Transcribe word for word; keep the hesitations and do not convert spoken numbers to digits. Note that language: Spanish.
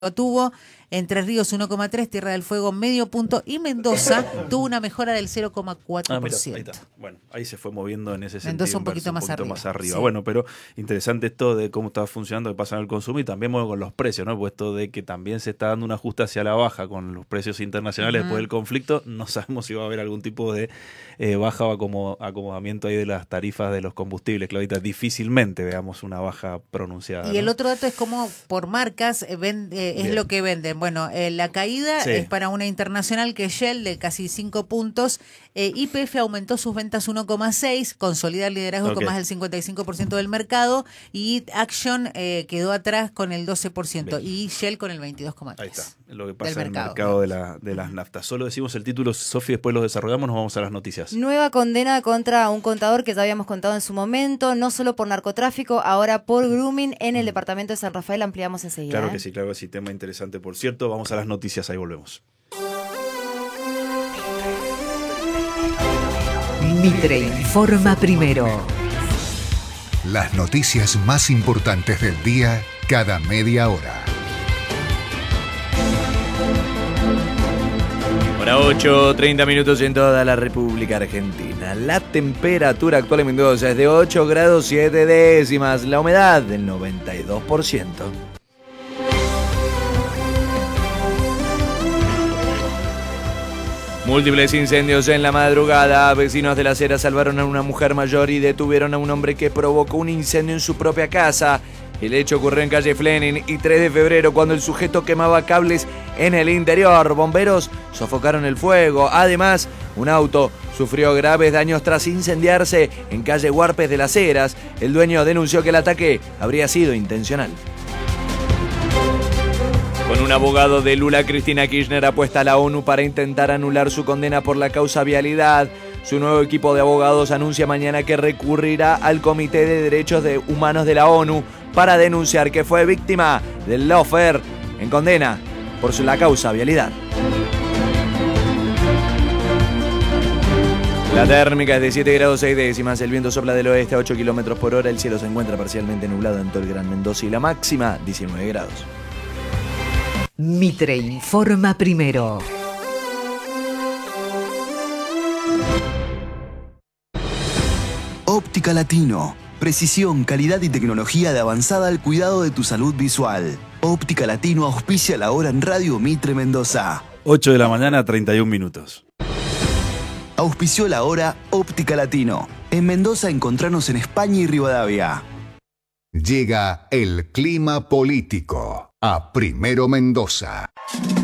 tuvo, Entre Ríos uno coma tres, Tierra del Fuego medio punto y Mendoza tuvo una mejora del cero coma cuatro por ciento. Ah, mira, ahí está. Bueno, ahí se fue moviendo en ese Mendoza sentido. un poquito, un más, poquito arriba. más arriba. Sí. Bueno, pero interesante esto de cómo está funcionando, que pasa en el consumo y también con los precios, ¿no? Puesto de que también se está dando un ajuste hacia la baja con los precios internacionales uh-huh. después del conflicto. No sabemos si va a haber algún tipo de eh, baja o acomodo, acomodamiento ahí de las tarifas de los combustibles, Claudita. Difícilmente veamos una baja pronunciada. Y ¿no? el otro dato es cómo por marcas eh, ven, eh, es Bien. lo que venden. Bueno, eh, la caída sí. es para una internacional que es Shell de casi cinco puntos. Eh, Y P F aumentó sus ventas uno coma seis, consolida el liderazgo okay. con más del cincuenta y cinco por ciento del mercado, y Action eh, quedó atrás con el doce por ciento Bien. Y Shell con el veintidós coma tres por ciento. Ahí está, lo que pasa en el mercado, mercado de, la, de las naftas. Solo decimos el título, Sofi, después lo desarrollamos, nos vamos a las noticias. Nueva condena contra un contador que ya habíamos contado en su momento, no solo por narcotráfico, ahora por grooming en el departamento de San Rafael. Ampliamos enseguida. Claro ¿eh? que sí, claro que sí, tema interesante, por cierto. Vamos a las noticias, ahí volvemos. Mitre informa primero. Las noticias más importantes del día cada media hora. Hora ocho, treinta minutos en toda la República Argentina. La temperatura actual en Mendoza es de ocho grados siete décimas. La humedad del noventa y dos por ciento. Múltiples incendios en la madrugada. Vecinos de Las Heras salvaron a una mujer mayor y detuvieron a un hombre que provocó un incendio en su propia casa. El hecho ocurrió en calle Fleming y tres de febrero, cuando el sujeto quemaba cables en el interior. Bomberos sofocaron el fuego. Además, un auto sufrió graves daños tras incendiarse en calle Huarpes de Las Heras. El dueño denunció que el ataque habría sido intencional. Con un abogado de Lula, Cristina Kirchner apuesta a la ONU para intentar anular su condena por la causa vialidad. Su nuevo equipo de abogados anuncia mañana que recurrirá al Comité de Derechos Humanos de la ONU para denunciar que fue víctima del lawfare en condena por la causa vialidad. La térmica es de siete grados seis décimas, el viento sopla del oeste a ocho kilómetros por hora, el cielo se encuentra parcialmente nublado en todo el Gran Mendoza y la máxima diecinueve grados. Mitre informa primero. Óptica Latino. Precisión, calidad y tecnología de avanzada al cuidado de tu salud visual. Óptica Latino auspicia la hora en Radio Mitre Mendoza. ocho de la mañana, treinta y un minutos. Auspició la hora Óptica Latino. En Mendoza encontranos en España y Rivadavia. Llega el clima político a Primero Mendoza.